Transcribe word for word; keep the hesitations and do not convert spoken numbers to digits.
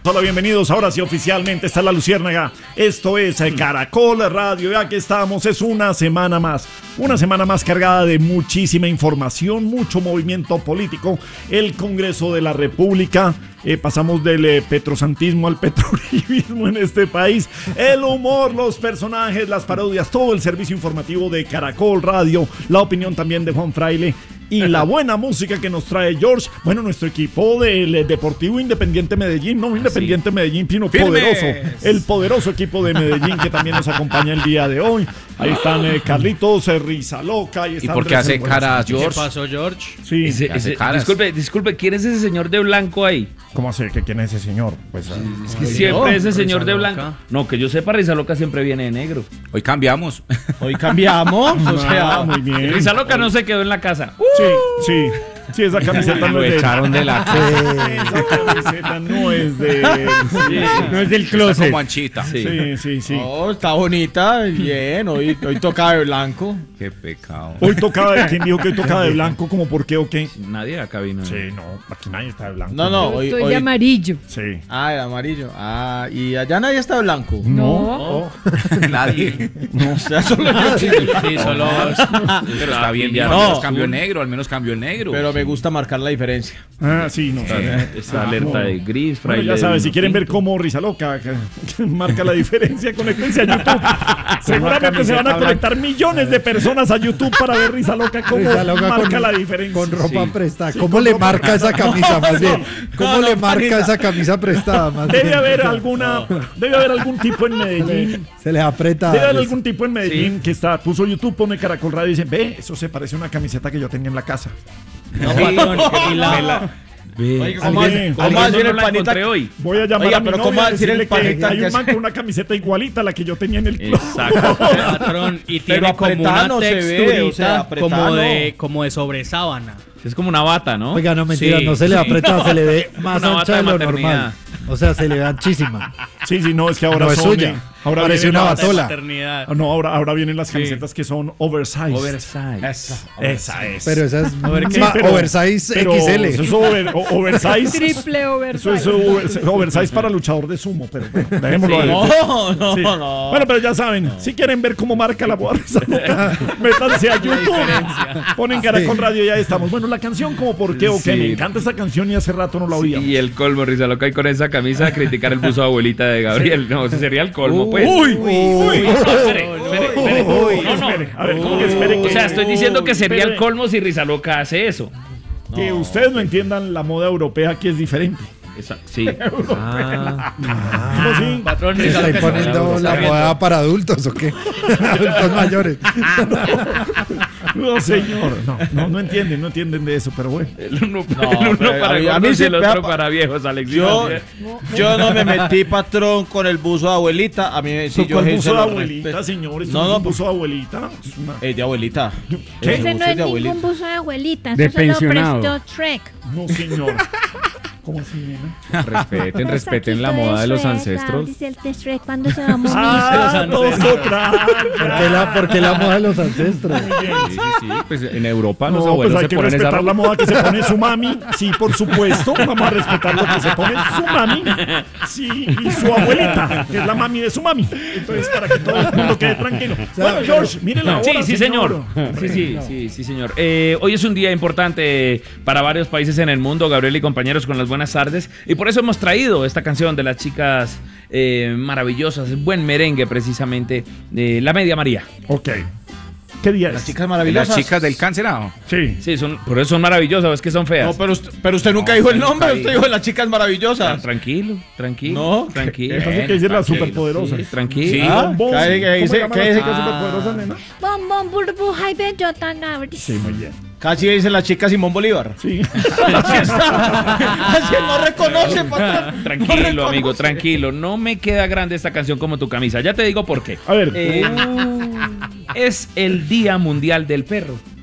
Hola, bienvenidos. Ahora sí, oficialmente está la Luciérnaga. Esto es Caracol Radio. Ya que estamos, es una semana más. Una semana más cargada de muchísima información, mucho movimiento político. El Congreso de la República. Eh, pasamos del eh, petrosantismo al petrolibismo en este país. El humor, los personajes, las parodias, todo el servicio informativo de Caracol Radio. La opinión también de Juan Fraile. Y la buena música que nos trae George. Bueno, nuestro equipo del Deportivo Independiente Medellín, no Independiente sí. Medellín, sino poderoso. El poderoso equipo de Medellín que también nos acompaña el día de hoy. Ahí están eh, Carlitos, eh, Risa Loca. Ahí ¿Y por qué hace caras, George? ¿Qué pasó, George? Sí, ese, ese, disculpe, disculpe, ¿quién es ese señor de blanco ahí? ¿Cómo hace? ¿Que quién es ese señor? Pues, es que siempre ese señor de blanco. No, que yo sepa, Risa Loca siempre viene de negro. Hoy cambiamos. Hoy cambiamos. O sea, ah, muy bien. Risa Loca no se quedó en la casa. Sí, sí. Sí, esa camiseta no es de... echaron de la Esa camiseta no es de... Sí, no es del closet. Como anchita. Sí, sí, sí. sí. Oh, está bonita, bien. Hoy, hoy tocaba de blanco. Qué pecado. Hoy tocaba de... ¿Quién dijo que hoy tocaba de blanco? ¿Cómo por qué o qué? Nadie acá vino. Sí, no, aquí nadie está de blanco. No, no, Yo hoy... estoy hoy... de amarillo. Sí. Ah, de amarillo. Ah, y allá nadie está de blanco. No. No. Nadie. No, o sea, solo yo. Sí, sí, solo... Pero está bien, bien. No. Al menos cambió el negro, al menos cambió el negro. Pero me gusta marcar la diferencia. Ah, sí, no. Esta alerta de gris, Bueno, Fraile. ya sabes, si quieren ver cómo Risa Loca marca la diferencia, conéctense a YouTube. Seguramente se van a conectar millones de personas a YouTube para ver Risa Loca cómo Risa Loca marca con, la diferencia. Con ropa Sí. prestada. Sí, ¿Cómo con le ropa marca esa camisa más bien? ¿Cómo No, no, le marca Marina. esa camisa prestada más Debe bien? haber alguna, debe haber algún tipo en Medellín. Se les aprieta. Debe haber algún tipo en Medellín que está, puso YouTube, pone Caracol Radio y dice, ve, eso se parece a una camiseta que yo tenía en la casa. No, patrón, que la... la... Oiga, ¿cómo Alguien- más- cómo alguien más no viene el la panita? encontré hoy. Voy a llamar Oiga, a mi pero novia ¿cómo a va a decir el decirle que panita hay que un man hace? con una camiseta igualita a la que yo tenía en el club. Exacto, patrón. Y Pero tiene como apretada una no se ve, texturita o sea, apretada como, no. de, como de sobresábana. Es como una bata, ¿no? Oiga, no mentira, Sí, no se le sí. aprieta, se le ve más Una ancha bata de de lo maternidad. normal. O sea, se le ve anchísima. Sí, sí, no, es que ahora No es son, suya. eh, ahora Parece vienen una las- batola. Maternidad. Ah, No, ahora, ahora vienen las camisetas que son oversize. Oversize. Esa. Esa es. Pero esa es Sí, ma- pero- oversize pero X L. Eso es over- o- oversize. Triple Eso oversize. es over- oversize para luchador de sumo, pero bueno, dejémoslo Sí. ahí. No, no, Sí. no. Bueno, pero ya saben, si quieren ver cómo marca la boda Risa Loca, métanse a YouTube. Ponen Caracol Radio y ya estamos. Bueno, la canción como por qué o qué. Sí. Me encanta esta canción y hace rato no la oía. Y el colmo, Risa Loca, y con esa camisa criticar el buzo de abuelita de Gabriel. No, ese sería el colmo, pues. Uy, uy. Espere, espere, espere. Uy, No, no. espere. A ver, ¿cómo que espere? O que- sea, estoy diciendo que sería Espere. el colmo si Risa Loca hace eso. Que ustedes no entiendan la moda europea que es diferente. Esa- sí. Ah. ¿Cómo sí? Patrón, ¿Se Risa está Loca se imponiendo está la viendo. moda para adultos o qué? Adultos mayores. No, señor. No, no, no entienden, no entienden de eso, pero bueno. El uno, No, el uno pero para a mí- a mí gordos y sí el me otro da- para viejos, Alex. Yo, ¿Sí? yo no me metí, patrón, con el buzo de abuelita. A mí sí, Tocó yo el sí buzo se de lo abuelita, respeto. señor. Esto No, no, es no, un buzo de abuelita. Es una- Eh, de abuelita. ¿Qué? Ese no buzo es de abuelita. ningún buzo de abuelita. De Eso se lo pensionado. prestó Shrek. No, señor. ¿Cómo así, nena? Respeten, respeten la moda de los ancestros. Dice el de Shrek cuando se va a morir. Ah, los dos ancestros. otra. ¿Por qué la, por qué la moda de los ancestros? Sí, sí, sí. Pues en Europa los No, abuelos pues hay se que ponen esa respetar la ropa. moda que se pone su mami. Sí, por supuesto. Vamos a respetar lo que se pone su mami. Sí, y su abuelita, que es la mami de su mami. Entonces, para que todo el mundo quede tranquilo. Bueno, George, mire la hora, Sí, sí, señor. Sí, sí, sí, sí, señor. Eh, hoy es un día importante para varios países en el mundo, Gabriel y compañeros, con las buenas tardes. Y por eso hemos traído esta canción de las chicas eh, maravillosas, buen merengue precisamente, de La Media María. Ok. ¿Qué día Las es? chicas Las maravillosas. chicas del cancerado. Sí. Sí, son, por eso son maravillosas, es que son feas. No, pero usted, pero usted nunca dijo el nombre. Usted dijo las chicas maravillosas. Tranquilo, tranquilo. No, tranquilo. Entonces, ¿qué dice la Tranquilo, superpoderosa? sí, tranquilo. Sí. Ah, Bom, ¿qué- qué ¿cómo dice? se llama ¿Qué la dice? chica superpoderosa, nena? Bombón, burbuja y bellota, Gabriel. Sí, muy bien. Casi dicen las chicas Simón Bolívar. Sí. Así está. Así no reconoce, patrón. Tranquilo, No reconoce. amigo, tranquilo. No me queda grande esta canción como tu camisa. Ya te digo por qué. A ver. Eh, es el Día Mundial del Perro.